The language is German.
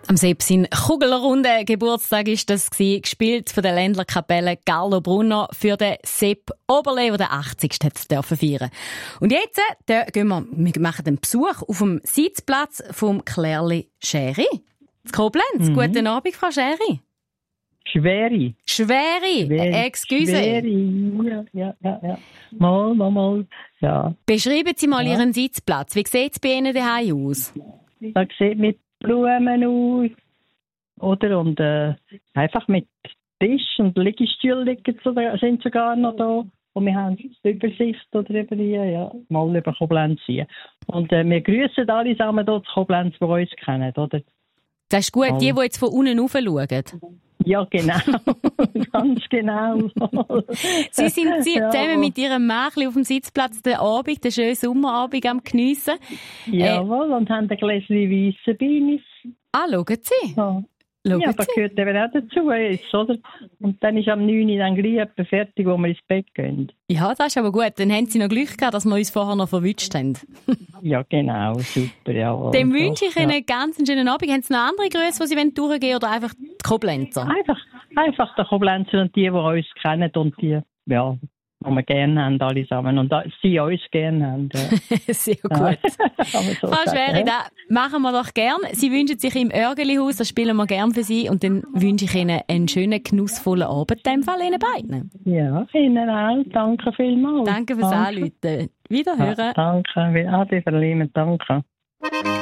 Am Sepp Kugelrunde Geburtstag ist das gewesen, gespielt von der Ländlerkapelle Carlo Brunner für den Sepp Oberle, der den 80. dürfen feiern. Und jetzt wir machen einen Besuch auf dem Sitzplatz vom Klärli Schäri. In Koblenz. Guten Abend, Frau Schäri. Schweri. Excuse. Schweri, ja. Mal, ja. Beschreiben Sie mal Ihren Sitzplatz. Wie sieht es bei Ihnen daheim aus? Das sieht mit Blumen aus. Oder? Und einfach mit Tisch und Liegestühle sind sogar noch da. Und wir haben Übersicht über die, mal über Koblenz hier. Und wir grüßen alle zusammen hier zu Koblenz, die uns kennen, oder? Das ist gut, die jetzt von unten rauf schauen. Ja, genau. Ganz genau. Sie sind zusammen mit Ihrem Mädchen auf dem Sitzplatz den Abend, den schönen Sommerabend am Geniessen. Jawohl, und haben ein Gläschen weisse Beine. Ah, schauen Sie. Ja, das gehört eben auch dazu jetzt, oder? Und dann ist am 9 Uhr dann gleich etwa fertig, wo wir ins Bett gehen. Ja, das ist aber gut. Dann haben Sie noch Glück gehabt, dass wir uns vorher noch verwünscht haben. Ja, genau. Super, jawohl. Dann wünsche ich Ihnen einen ganz schönen Abend. Haben Sie noch andere Grüße, die Sie durchgehen wollen, oder einfach die Koblenzer? Einfach die Koblenzer und die uns kennen und die, die wir gerne haben, alle zusammen. Und sie uns gerne haben. Ja. Sehr gut. So Frau Schweri, das machen wir doch gern. Sie wünschen sich im Örgelihaus, das spielen wir gern für Sie. Und dann wünsche ich Ihnen einen schönen, genussvollen Abend, in dem Fall Ihnen beiden. Ja, Ihnen auch. Danke vielmals. Danke fürs Anrufen. Wiederhören. Ja, danke. Ade, Verlieben. Danke.